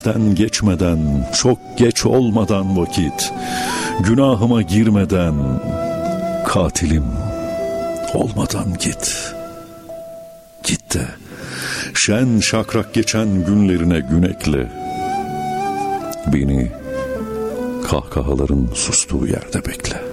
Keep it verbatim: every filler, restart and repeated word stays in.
Vakitten geçmeden, çok geç olmadan vakit, günahıma girmeden, katilim olmadan git. Git de şen şakrak geçen günlerine gün ekle. Beni kahkahaların sustuğu yerde bekle.